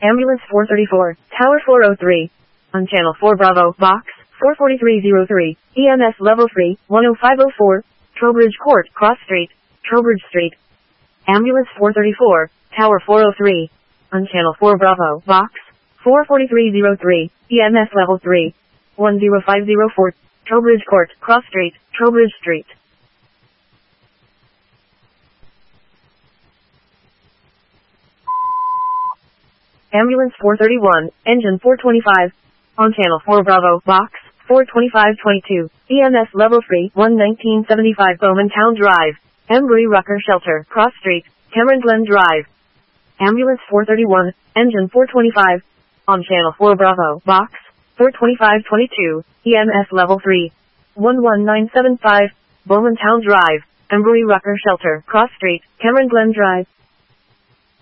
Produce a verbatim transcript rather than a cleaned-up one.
Ambulance four thirty-four, Tower four oh three. On Channel four Bravo, Box four forty-three oh three, E M S Level three, one oh five oh four, Trowbridge Court, Cross Street, Trowbridge Street. Ambulance four thirty-four, Tower four oh three. On Channel four Bravo, Box four forty-three oh three, E M S Level three, one oh five oh four, Trowbridge Court, Cross Street, Trowbridge Street. Ambulance four thirty-one, Engine four twenty-five. On Channel four Bravo, Box four twenty-five twenty-two, E M S Level three, one nineteen seventy-five Bowmantown Drive, Embry Rucker Shelter, Cross Street, Cameron Glen Drive. Ambulance four thirty-one, Engine four twenty-five. On Channel four Bravo, Box four twenty-five twenty-two, E M S Level three, one one nine seven five, Bowmantown Drive, Embry Rucker Shelter, Cross Street, Cameron Glen Drive.